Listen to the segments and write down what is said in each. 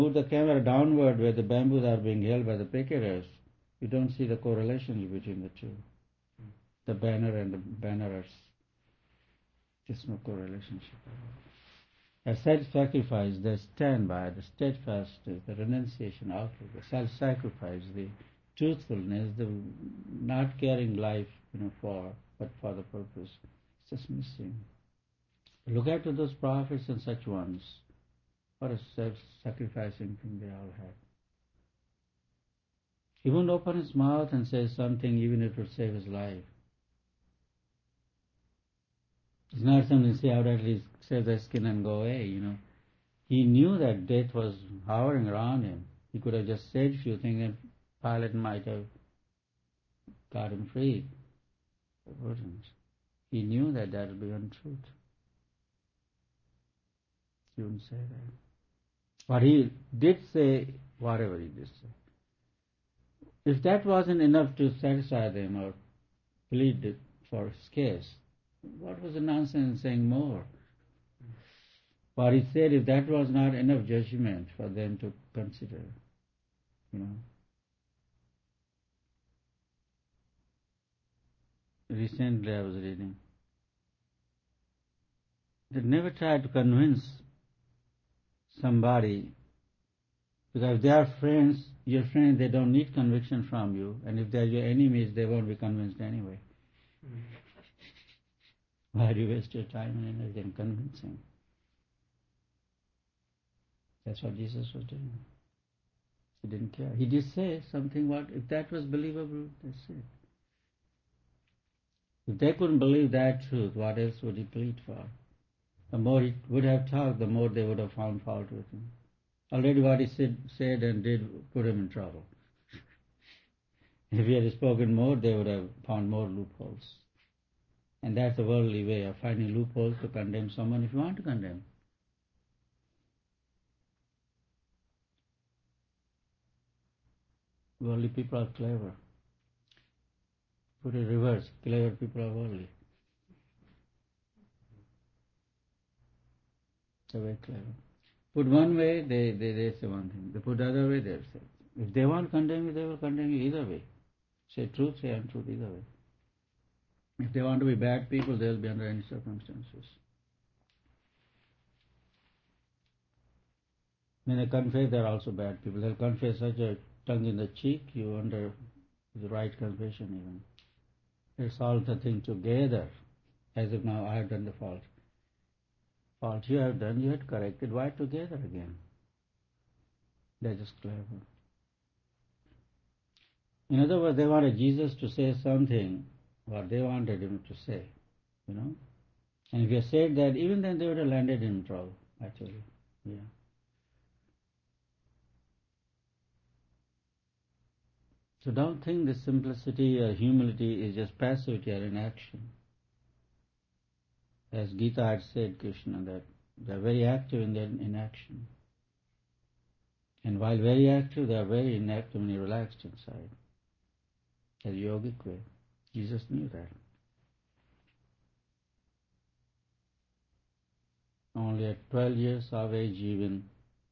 Move the camera downward where the bamboos are being held by the picketers, you don't see the correlation between the two. The banner and the bannerers. There's no correlation. A self-sacrifice, the stand-by, the steadfastness, the renunciation outlook, the self-sacrifice, the truthfulness, the not caring life, but for the purpose. It's just missing. Look at those prophets and such ones. What a self-sacrificing thing they all had. He won't open his mouth and say something even if it would save his life. It's not something to say, I would at least save the skin and go away, He knew that death was hovering around him. He could have just said a few things and Pilate might have got him free. But wouldn't. He knew that would be untruth. He wouldn't say that. But he did say whatever he did say. If that wasn't enough to satisfy them or plead for his case, what was the nonsense in saying more? But he said if that was not enough judgment for them to consider, Recently I was reading. They never try to convince somebody, because if they are friends, your friends, they don't need conviction from you, and if they are your enemies, they won't be convinced anyway. Why do you waste your time and energy in convincing? That's what Jesus was doing. He didn't care. He did say something, if that was believable, that's it. If they couldn't believe that truth, what else would he plead for? The more he would have talked, the more they would have found fault with him. Already what he said and did put him in trouble. If he had spoken more, they would have found more loopholes. And that's the worldly way of finding loopholes to condemn someone if you want to condemn. Worldly people are clever. Put it reverse. Clever people are worldly. They're very clever. Put one way, they say one thing. They put the other way, they say. If they want to condemn you, they will condemn you either way. Say truth, say untruth, either way. If they want to be bad people, they will be under any circumstances. When they confess, they are also bad people. They'll confess such a tongue in the cheek, you wonder the right confession even. It's all the thing together, as if now I have done the fault. Fault you have done, you had corrected, why together again? They're just clever. In other words, they wanted Jesus to say something what they wanted him to say, And if you said that, even then they would have landed in trouble, actually. Yeah. So don't think the simplicity or humility is just passivity or inaction. As Gita had said, Krishna, that they are very active in their inaction. And while very active, they are very inactive and relaxed inside. As yogic way. Jesus knew that. Only at 12 years of age even,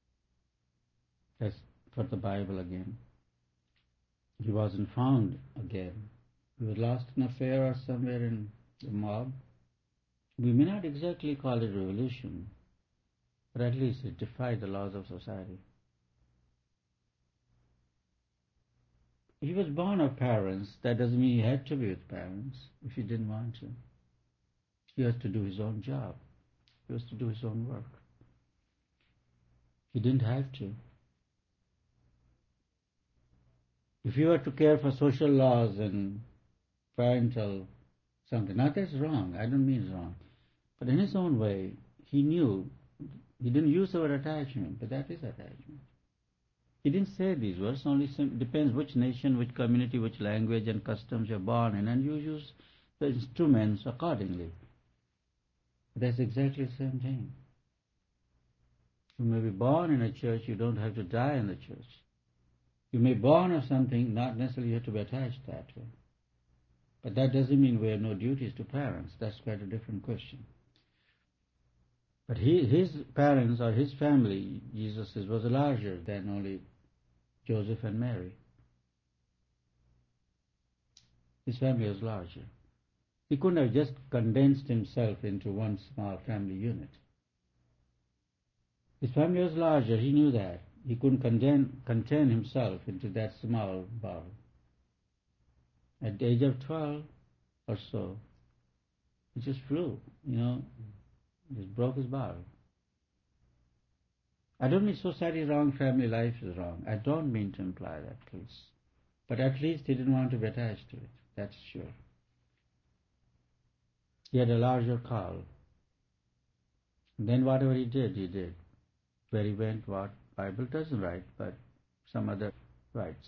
as for the Bible again, he wasn't found again. He was lost in a fair or somewhere in the mob. We may not exactly call it revolution, but at least it defied the laws of society. He was born of parents. That doesn't mean he had to be with parents if he didn't want to. He has to do his own job. He has to do his own work. He didn't have to. If you were to care for social laws and parental something, not that's wrong, I don't mean it's wrong, but in his own way, he knew, he didn't use the word attachment, but that is attachment. He didn't say these words, only depends which nation, which community, which language and customs you're born in, and you use the instruments accordingly. That's exactly the same thing. You may be born in a church, you don't have to die in the church. You may be born of something, not necessarily you have to be attached that way. But that doesn't mean we have no duties to parents. That's quite a different question. But his parents or his family, Jesus was larger than only Joseph and Mary. His family was larger. He couldn't have just condensed himself into one small family unit. His family was larger, he knew that. He couldn't contain himself into that small ball. At the age of 12 or so, he just flew, just broke his bottle. I don't mean society is wrong, family life is wrong. I don't mean to imply that, please. But at least he didn't want to be attached to it, that's sure. He had a larger call. Then whatever he did. Where he went, what Bible doesn't write, but some other writes.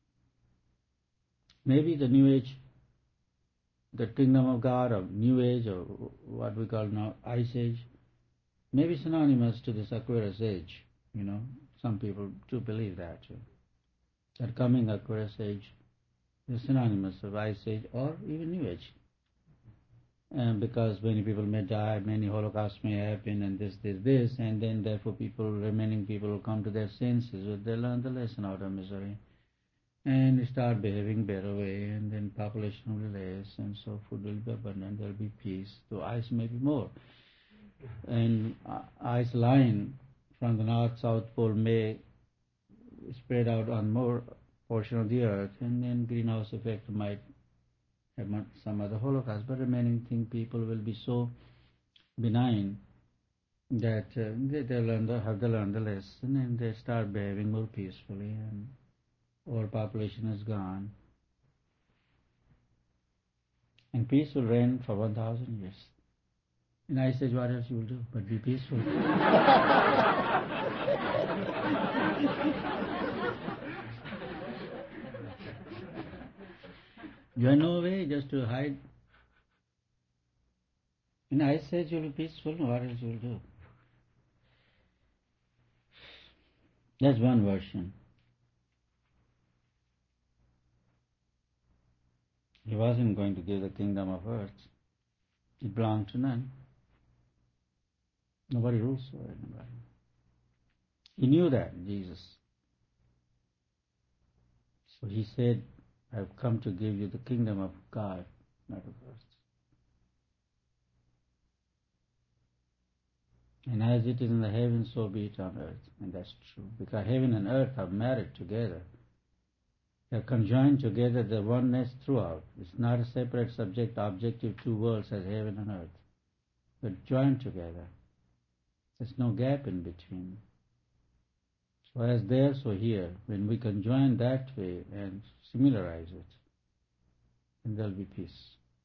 Maybe the New Age, the kingdom of God, or New Age, or what we call now Ice Age, maybe synonymous to this Aquarius Age. Some people do believe that. That coming Aquarius Age is synonymous of Ice Age or even New Age. Because many people may die, many holocausts may happen, and this, and then therefore remaining people will come to their senses, they learn the lesson out of misery, and start behaving better way, and then population will be less, and so food will be abundant, there will be peace, so ice may be more. And ice line from the north-south pole may spread out on more portion of the earth, and then greenhouse effect might have some other holocaust, but remaining thing people will be so benign that they have to learn the lesson, and they start behaving more peacefully, and overpopulation is gone, and peace will reign for 1,000 years. In Ice Age, what else you will do but be peaceful? You have no way just to hide. In Ice Age, you will be peaceful. What else you will do? That's one version. He wasn't going to give the kingdom of earth. It belonged to none. Nobody rules over anybody. He knew that, Jesus. So he said, I have come to give you the kingdom of God, not of earth. And as it is in the heavens, so be it on earth. And that's true. Because heaven and earth are married together. They are conjoined together, the oneness throughout. It's not a separate subject, objective, two worlds as heaven and earth. But joined together. There's no gap in between. So as there, so here. When we conjoin that way and similarize it, then there'll be peace.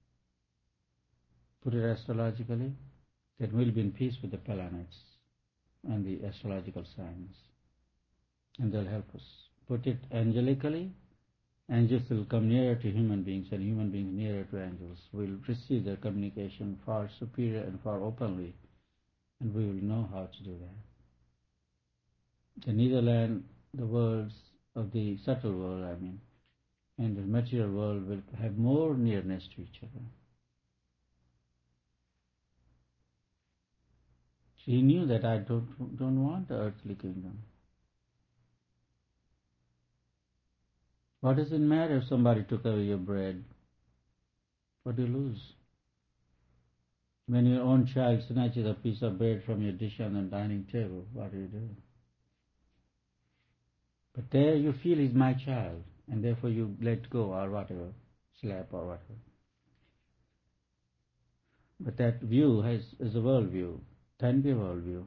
Put it astrologically, then we'll be in peace with the planets and the astrological signs, and they'll help us. Put it angelically, angels will come nearer to human beings, and human beings nearer to angels. We'll receive their communication far superior and far openly, and we will know how to do that. The Netherlands, the worlds of the subtle world, and the material world will have more nearness to each other. He knew that I don't want the earthly kingdom. What does it matter if somebody took away your bread? What do you lose? When your own child snatches a piece of bread from your dish on the dining table, what do? But there you feel he's my child, and therefore you let go or whatever, slap or whatever. But that view is a world view, can be a world view.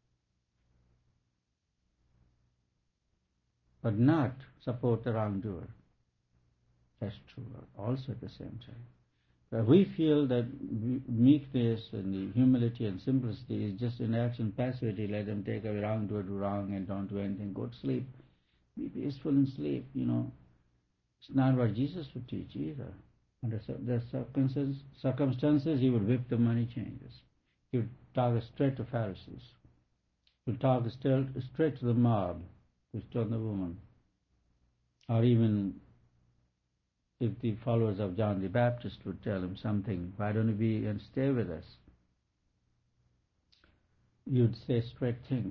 But not support the wrongdoer. That's true also at the same time. But we feel that meekness and the humility and simplicity is just inaction, passivity. Let them take away wrongdoer, do wrong, and don't do anything. Go to sleep. Be peaceful and sleep, It's not what Jesus would teach either. Under the circumstances, he would whip the money changers. He would talk straight to Pharisees. He would talk straight to the mob who stoned the woman. Or even if the followers of John the Baptist would tell him something, why don't you be and stay with us? you'd say straight things.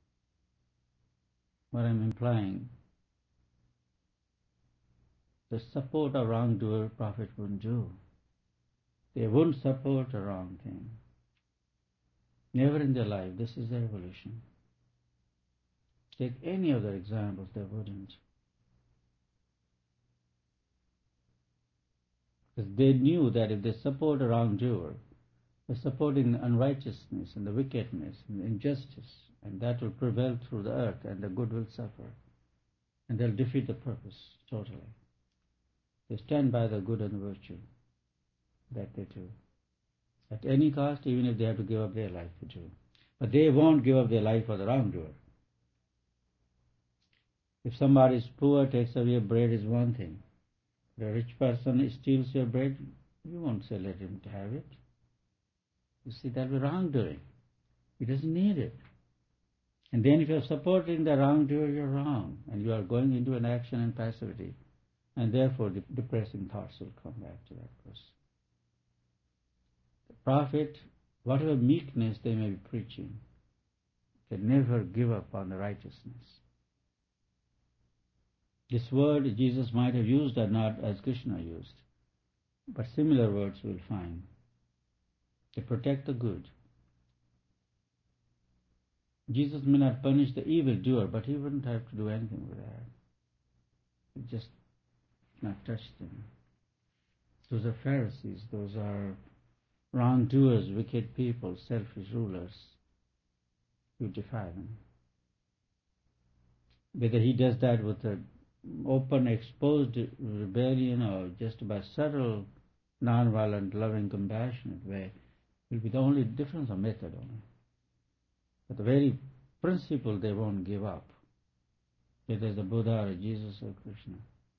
What I'm implying, the support a wrongdoer Prophet wouldn't do. They wouldn't support a wrong thing. Never in their life. This is their evolution. Take any other examples, they wouldn't. Because they knew that if they support a wrongdoer, they're supporting unrighteousness and the wickedness and the injustice, and that will prevail through the earth, and the good will suffer. And they'll defeat the purpose totally. They stand by the good and the virtue that they do. At any cost, even if they have to give up their life to do. But they won't give up their life for the wrongdoer. If somebody is poor, takes away your bread is one thing. If a rich person steals your bread, you won't say let him have it. You see, that will be wrongdoing. He doesn't need it. And then if you're supporting the wrongdoer, you're wrong. And you are going into an action and passivity. And therefore depressing thoughts will come back to that person. The prophet, whatever meekness they may be preaching, can never give up on the righteousness. This word Jesus might have used or not as Krishna used, but similar words we'll find. They protect the good. Jesus may not punish the evildoer, but he wouldn't have to do anything with that. He just not touch them. Those are Pharisees, those are wrongdoers, wicked people, selfish rulers. You defy them. Whether he does that with an open, exposed rebellion or just by subtle, non-violent, loving, compassionate way, will be the only difference of method only. But the very principle they won't give up, whether it's the Buddha or Jesus or Krishna.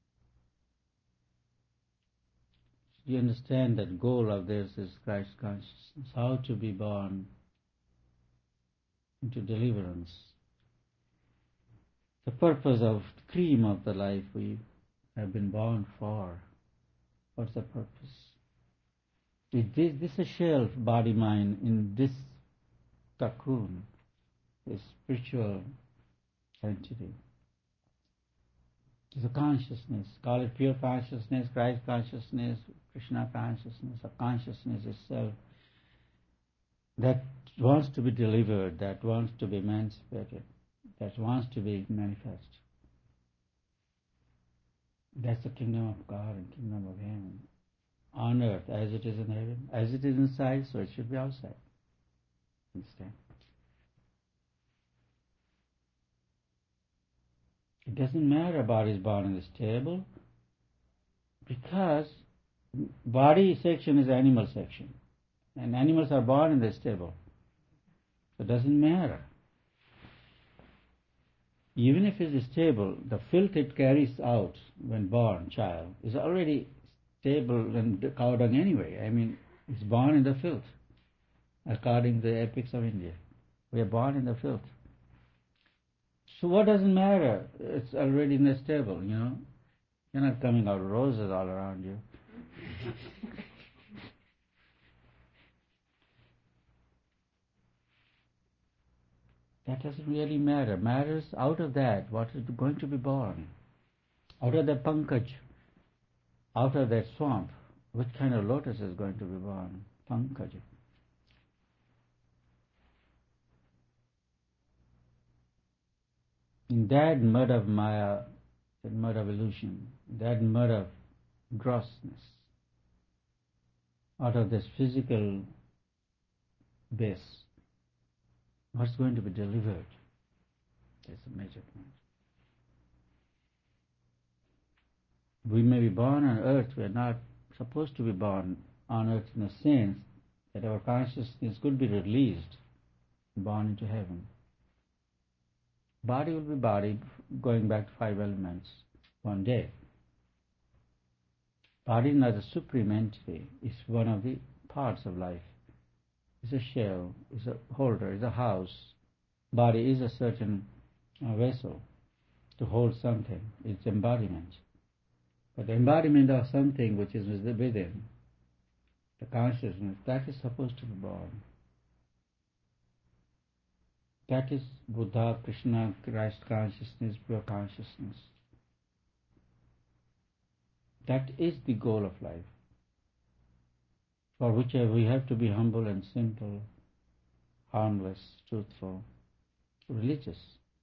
You understand that goal of theirs is Christ consciousness, how to be born into deliverance. The purpose of the cream of the life we have been born for. What's the purpose? This is a shell, body, mind, in this cocoon, this spiritual entity. It's a consciousness. Call it pure consciousness, Christ consciousness, Krishna consciousness, or consciousness itself that wants to be delivered, that wants to be emancipated, that wants to be manifest. That's the kingdom of God and kingdom of heaven. On earth, as it is in heaven, as it is inside, so it should be outside. Understand? It doesn't matter about his born in the stable, because body section is animal section, and animals are born in the stable. So it doesn't matter. Even if it is stable, the filth it carries out when born, child, is already stable and cow dung anyway. I mean, it's born in the filth, according to the epics of India. We are born in the filth. So what doesn't matter? It's already in the stable, you know. You're not coming out roses all around you. That doesn't really matter. Matters out of that, what is going to be born. Out of that pankaj, out of that swamp, what kind of lotus is going to be born? Pankaj. In that mud of Maya, that mud of illusion, that mud of grossness, out of this physical base, what's going to be delivered? That's a major point. We may be born on earth, we are not supposed to be born on earth in the sense that our consciousness could be released, born into heaven. Body will be body, going back to 5 elements one day. Body is not a supreme entity, it's one of the parts of life. It's a shell, it's a holder, it's a house. Body is a certain vessel to hold something, it's embodiment. But the embodiment of something which is within, the consciousness, that is supposed to be born. That is Buddha, Krishna, Christ consciousness, pure consciousness. That is the goal of life, for which we have to be humble and simple, harmless, truthful, religious.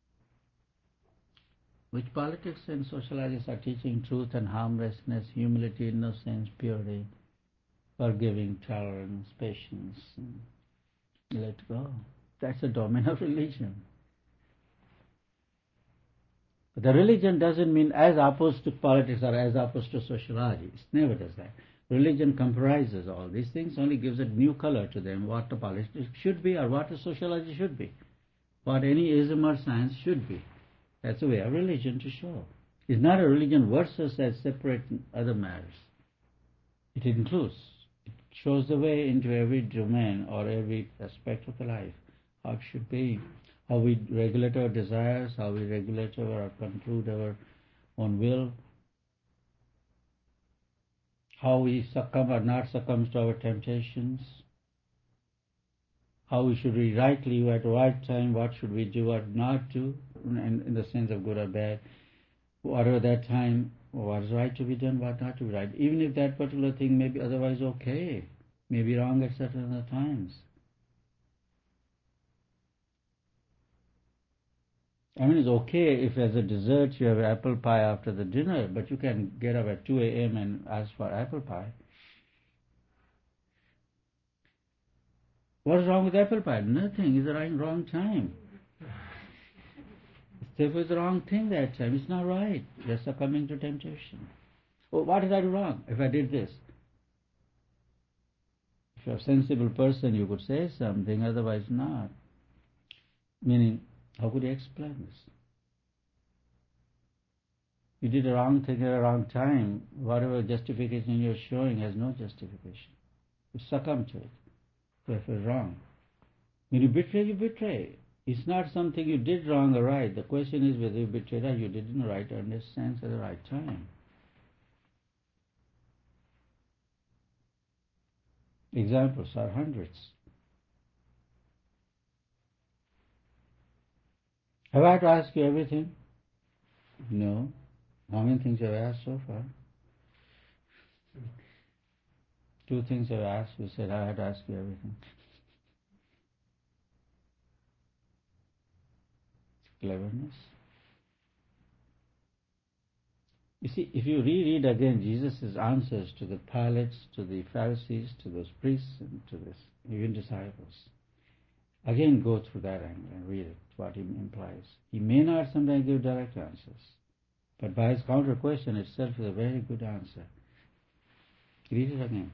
Which politics and sociologists are teaching truth and harmlessness, humility, innocence, purity, forgiving, tolerance, patience, and let go. That's the domain of religion. But the religion doesn't mean as opposed to politics or as opposed to sociology. It never does that. Religion comprises all these things, only gives a new color to them, what the politics should be or what the sociology should be, what any ism or science should be. That's the way of religion to show. It's not a religion versus as separate other matters. It includes, it shows the way into every domain or every aspect of the life, how it should be, how we regulate our desires, how we regulate or conclude our own will, how we succumb or not succumb to our temptations, how we should be rightly at the right time, what should we do or not do, in the sense of good or bad, whatever that time, what is right to be done, what not to be right, even if that particular thing may be otherwise okay, may be wrong at certain other times. I mean, it's okay if as a dessert you have apple pie after the dinner, but you can get up at 2 a.m. and ask for apple pie. What is wrong with apple pie? Nothing. It's the wrong time. If it's the wrong thing that time, it's not right. You're succumbing to temptation. Oh, what did I do wrong if I did this? If you're a sensible person, you could say something, otherwise not. Meaning, how could you explain this? You did the wrong thing at the wrong time. Whatever justification you're showing has no justification. You succumb to it. So if it's wrong. When you betray, you betray. It's not something you did wrong or right. The question is whether you betrayed or you did in the right or sense at the right time. Examples are hundreds. Have I to ask you everything? No. How many things have I asked so far? 2 things I've asked. You said I had to ask you everything. Cleverness. You see, if you reread again Jesus' answers to the Pilates, to the Pharisees, to those priests, and to this, even disciples, again go through that angle and read it, what he implies. He may not sometimes give direct answers, but by his counter question itself is a very good answer. Read it again.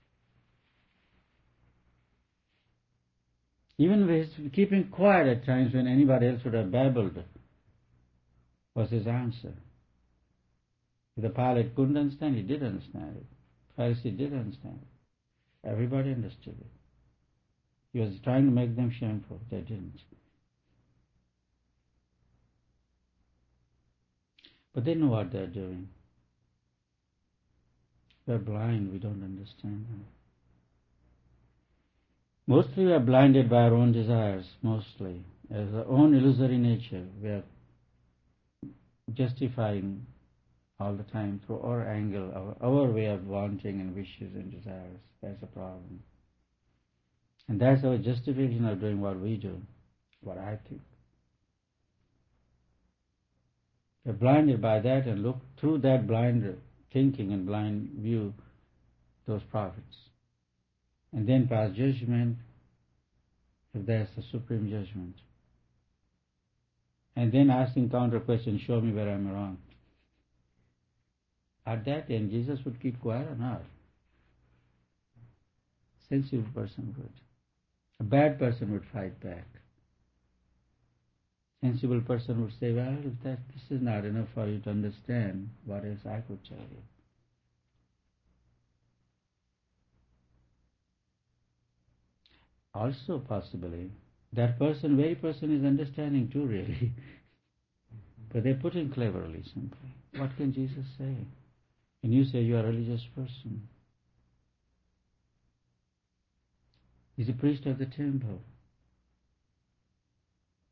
Even with his keeping quiet at times when anybody else would have babbled was his answer. If the Pilate couldn't understand, he did understand it. Pharisee did understand it. Everybody understood it. He was trying to make them shameful. They didn't. But they know what they're doing. We're blind. We don't understand them. Mostly we are blinded by our own desires, mostly. As our own illusory nature, we are justifying all the time through our angle, our way of wanting and wishes and desires. That's a problem. And that's our justification of doing what we do, what I think. We're blinded by that and look through that blind thinking and blind view those prophets. And then pass judgment if there's the supreme judgment. And then asking counter questions, show me where I'm wrong. At that end, Jesus would keep quiet or not? Sensible person would. A bad person would fight back. Sensible person would say, well, if this is not enough for you to understand, what else I could tell you? Also possibly, that very person is understanding too, really. But they put in cleverly, simply. What can Jesus say? When you say you are a religious person, he's a priest of the temple.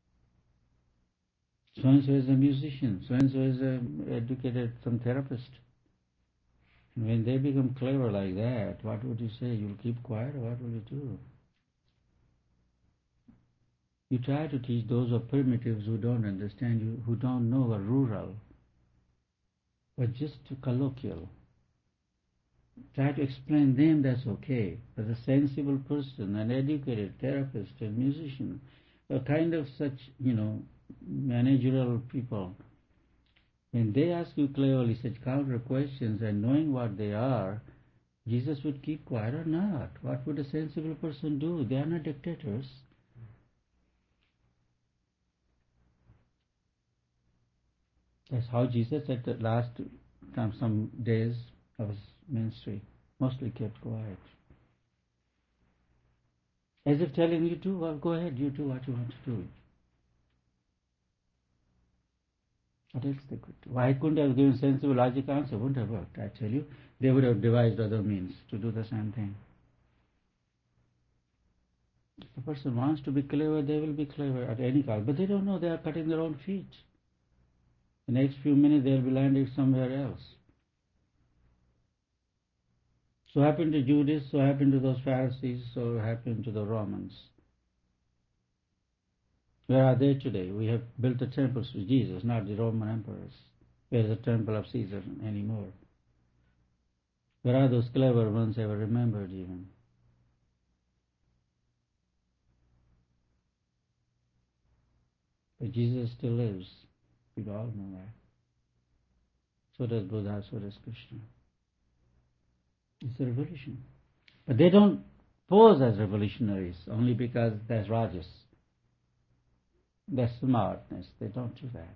So-and-so is a musician, so-and-so is an educated, some therapist. And when they become clever like that, what would you say? You'll keep quiet, or what will you do? You try to teach those who are primitives who don't understand you, who don't know, are rural, or just colloquial. Try to explain them, that's okay. But a sensible person, an educated therapist, a musician, a kind of such, managerial people, when they ask you cleverly such counter questions and knowing what they are, Jesus would keep quiet or not. What would a sensible person do? They are not dictators. That's how Jesus at the last time, some days of his ministry, mostly kept quiet. As if telling you to, well, go ahead, you do what you want to do. What else they could do? Why couldn't they have given sensible, logical answer? Wouldn't have worked, I tell you. They would have devised other means to do the same thing. If a person wants to be clever, they will be clever at any cost. But they don't know, they are cutting their own feet. The next few minutes they'll be landing somewhere else. So happened to Judas, so happened to those Pharisees, so happened to the Romans. Where are they today? We have built the temples to Jesus, not the Roman emperors. Where is the temple of Caesar anymore? Where are those clever ones ever remembered even? But Jesus still lives. We all know that. So does Buddha, so does Krishna. It's a revolution. But they don't pose as revolutionaries only because there's Rajas. There's smartness. They don't do that.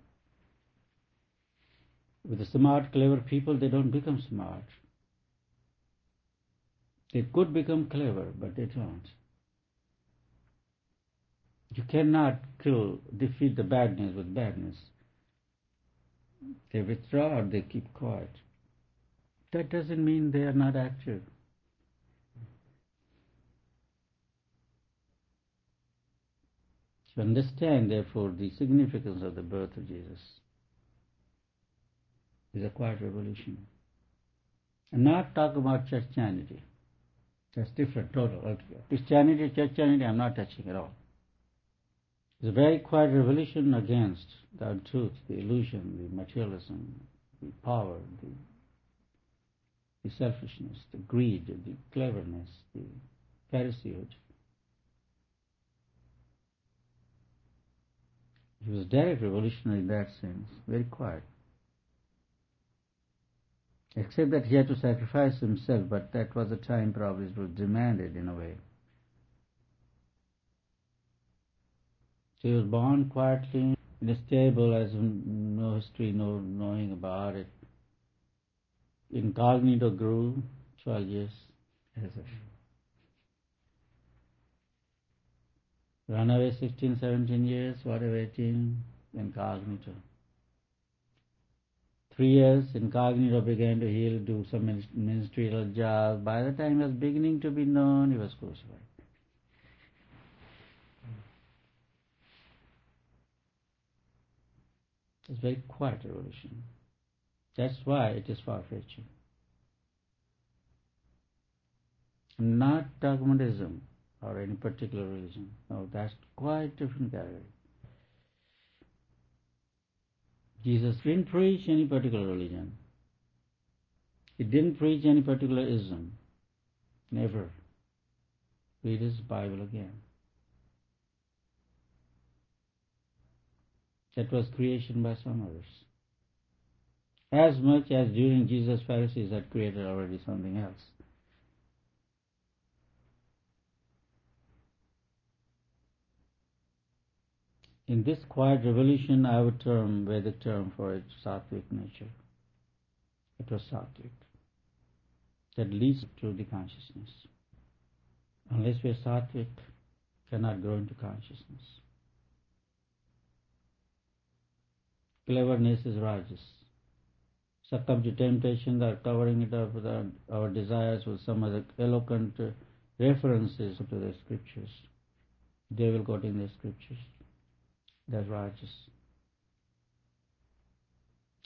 With the smart, clever people, they don't become smart. They could become clever, but they don't. You cannot defeat the badness with badness. They withdraw or they keep quiet. That doesn't mean they are not active. To understand, therefore, the significance of the birth of Jesus is a quiet revolution. I'm not talking about Christianity. That's different, total, altogether. Christianity, Christianity, I'm not touching at all. It's a very quiet revolution against the untruth, the illusion, the materialism, the power, the selfishness, the greed, the cleverness, the Phariseehood. He was direct revolutionary in that sense, very quiet. Except that he had to sacrifice himself, but that was a time probably it was demanded in a way. So he was born quietly in a stable, as no history, no knowing about it. Incognito grew 12 years. Runaway 16, 17 years, whatever, 18, incognito. 3 years, incognito began to heal, do some ministerial jobs. By the time he was beginning to be known, he was crucified. It's a very quiet revolution. That's why it is far-fetching. Not dogmatism or any particular religion. No, that's quite different category. Jesus didn't preach any particular religion. He didn't preach any particular ism. Never. Read his Bible again. That was creation by some others. As much as during Jesus, Pharisees had created already something else. In this quiet revolution, I would term Vedic term for it sattvic nature. It was sattvic. That leads to the consciousness. Unless we are sattvic, cannot grow into consciousness. Cleverness is rajas. Succumb to temptations or covering it up with our desires with some other eloquent references to the scriptures. They will quote in the scriptures. That's rajas.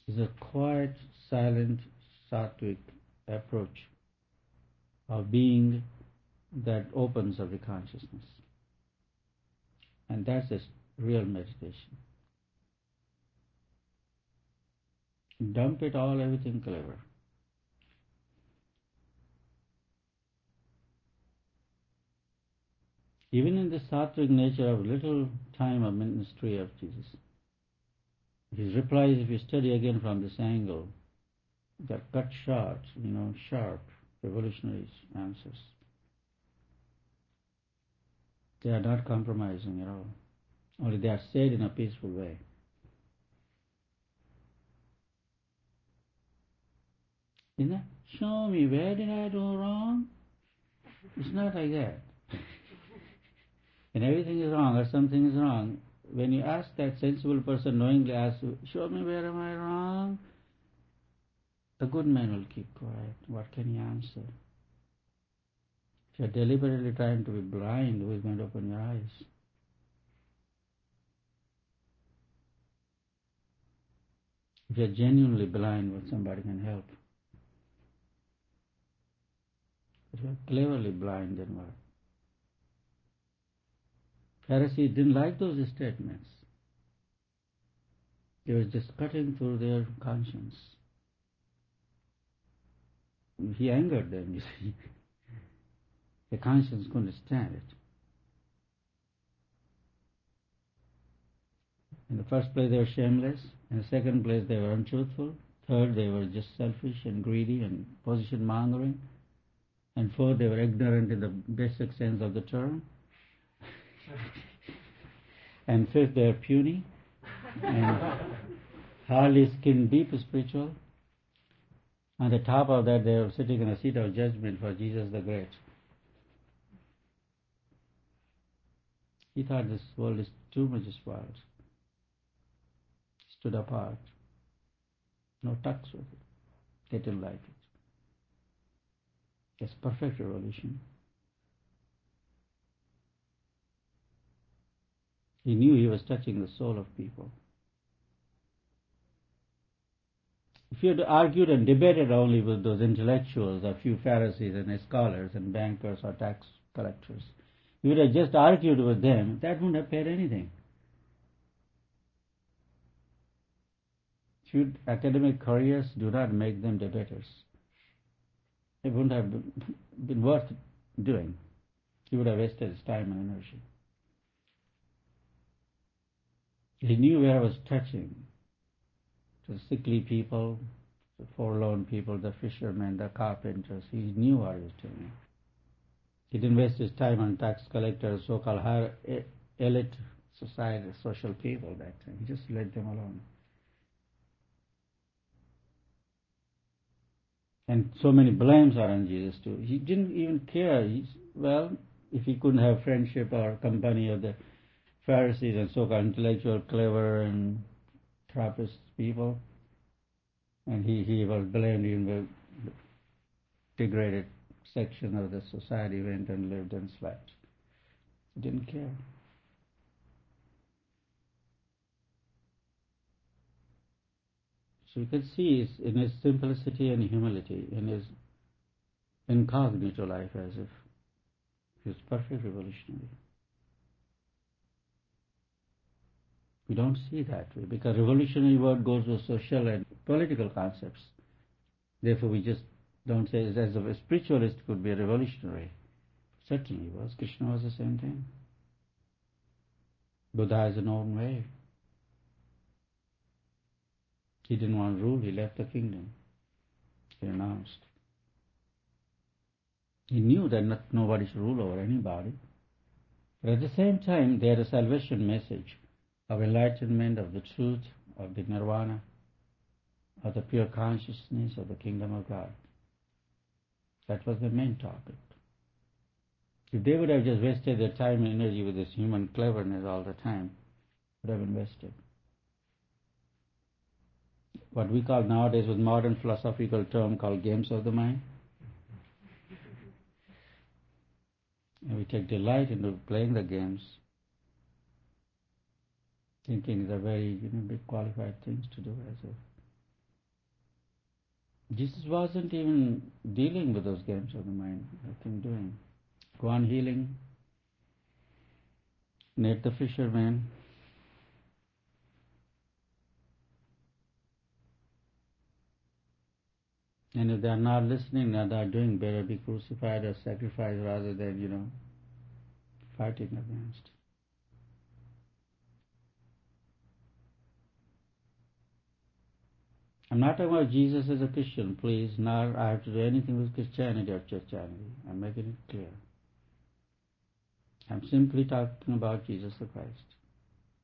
is a quiet, silent, sattvic approach of being that opens up the consciousness. And that's a real meditation. Dump it all, everything clever. Even in the sattvic nature of little time of ministry of Jesus, his replies, if you study again from this angle, they're cut short, sharp, revolutionary answers. They are not compromising at all. Only they are said in a peaceful way. Show me, where did I do wrong? It's not like that. And everything is wrong or something is wrong. When you ask that sensible person, knowingly ask, show me where am I wrong? The good man will keep quiet. What can he answer? If you're deliberately trying to be blind, who is going to open your eyes? If you're genuinely blind, what somebody can help? If you're cleverly blind, then what? Pharisees didn't like those statements. They were just cutting through their conscience. He angered them, you see. The conscience couldn't stand it. In the first place, they were shameless. In the second place, they were untruthful. Third, they were just selfish and greedy and position-mongering. And fourth, they were ignorant in the basic sense of the term. And fifth, they are puny and hardly skin deep spiritual. On the top of that, they are sitting in a seat of judgment for Jesus the Great. He thought this world is too much spoiled. Stood apart. No touch with it. They didn't like it. It's perfect revolution. He knew he was touching the soul of people. If you had argued and debated only with those intellectuals, a few Pharisees and scholars and bankers or tax collectors, you would have just argued with them, that wouldn't have paid anything. Academic careers do not make them debaters. It wouldn't have been worth doing. He would have wasted his time and energy. He knew where I was touching. To the sickly people, the forlorn people, the fishermen, the carpenters. He knew what he was doing. He didn't waste his time on tax collectors, so-called higher elite society, social people that time. He just let them alone. And so many blames are on Jesus too. He didn't even care. If he couldn't have friendship or company of the Pharisees and so-called intellectual, clever and Trappist people, and he was blamed in the degraded section of the society, went and lived and slept. He didn't care. So you can see in his simplicity and humility, in his incognito life, as if he was perfect revolutionary. We don't see that way, because revolutionary word goes with social and political concepts. Therefore, we just don't say as a spiritualist could be a revolutionary. Certainly was. Krishna was the same thing. Buddha has an own way. He didn't want to rule. He left the kingdom. He renounced. He knew that nobody should rule over anybody. But at the same time, they had a salvation message of enlightenment, of the truth, of the nirvana, of the pure consciousness of the kingdom of God. That was the main topic. If they would have just wasted their time and energy with this human cleverness all the time, it would have been wasted. What we call nowadays with modern philosophical term called games of the mind. And we take delight in playing the games, thinking they're very big qualified things to do as a Jesus wasn't even dealing with those games of the mind. Nothing doing. Go on healing. Nate the fisherman. And if they are not listening, they are doing, better be crucified or sacrificed rather than, fighting against. I'm not talking about Jesus as a Christian, please. Nor I have to do anything with Christianity or Christianity. I'm making it clear. I'm simply talking about Jesus the Christ.